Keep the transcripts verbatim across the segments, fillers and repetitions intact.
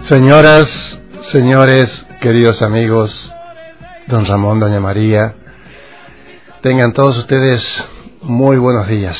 Señoras, señores, queridos amigos, don Ramón, doña María, tengan todos ustedes muy buenos días.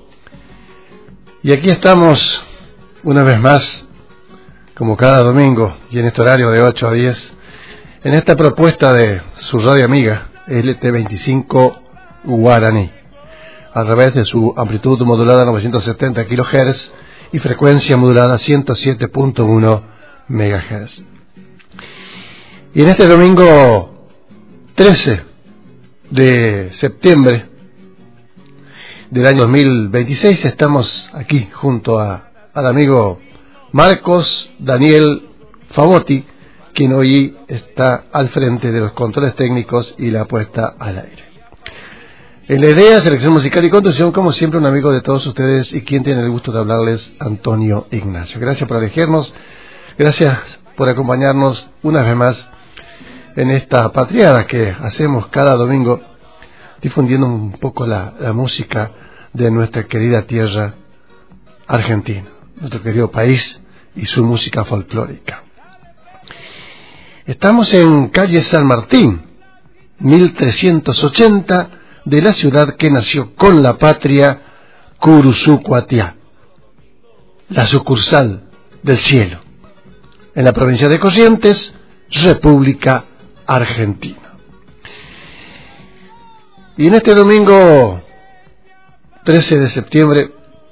Y aquí estamos una vez más, como cada domingo, y en este horario de ocho a diez, en esta propuesta de su radio amiga, L T veinticinco Guaraní, a través de su amplitud modulada novecientos setenta kilohertz y frecuencia modulada ciento siete punto uno megahertz. Y en este domingo trece de septiembre del año dos mil veintiséis estamos aquí junto a, al amigo Marcos Daniel Favotti, quien hoy está al frente de los controles técnicos y la puesta al aire. En la idea, selección musical y conducción, como siempre, un amigo de todos ustedes y quien tiene el gusto de hablarles, Antonio Ignacio. Gracias por elegirnos, gracias por acompañarnos una vez más en esta patriada que hacemos cada domingo, difundiendo un poco la, la música de nuestra querida tierra argentina, nuestro querido país y su música folclórica. Estamos en calle San Martín, mil trescientos ochenta, de la ciudad que nació con la patria, Curuzucuatiá, la sucursal del cielo, en la provincia de Corrientes, República Argentina. Y en este domingo trece de septiembre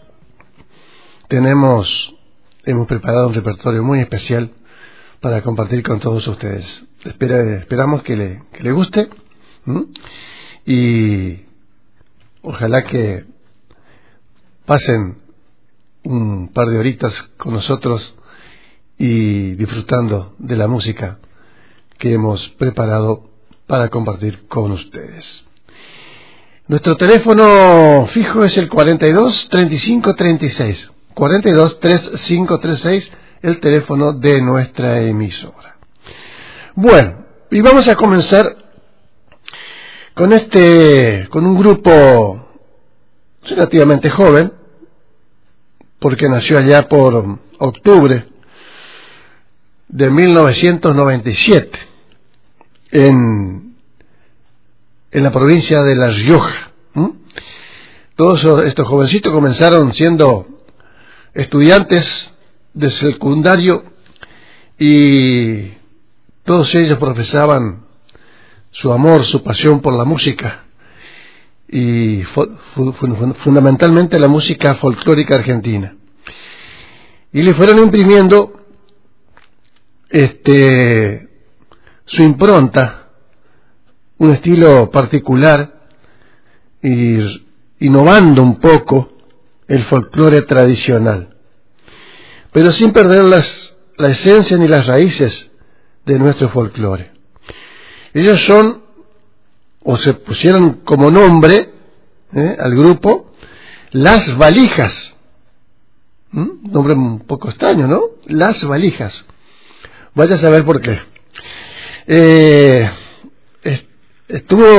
tenemos, hemos preparado un repertorio muy especial para compartir con todos ustedes. Espera, esperamos que le, que le guste, ¿m? Y ojalá que pasen un par de horitas con nosotros y disfrutando de la música que hemos preparado para compartir con ustedes. Nuestro teléfono fijo es el cuarenta y dos, treinta y cinco, treinta y seis, cuarenta y dos, treinta y cinco, treinta y seis, el teléfono de nuestra emisora. Bueno, y vamos a comenzar con este, con un grupo relativamente joven, porque nació allá por octubre de mil novecientos noventa y siete en, en la provincia de La Rioja. ¿Mm? Todos estos jovencitos comenzaron siendo estudiantes de secundario y todos ellos profesaban su amor, su pasión por la música y fu- fu- fu- fundamentalmente la música folclórica argentina, y le fueron imprimiendo este su impronta, un estilo particular, y innovando un poco el folclore tradicional, pero sin perder las, la esencia ni las raíces de nuestro folclore. Ellos son, o se pusieron como nombre ¿eh? al grupo, Las Valijas. ¿Mm? Nombre un poco extraño, ¿no? Las Valijas. Vaya a saber por qué. Eh, estuvo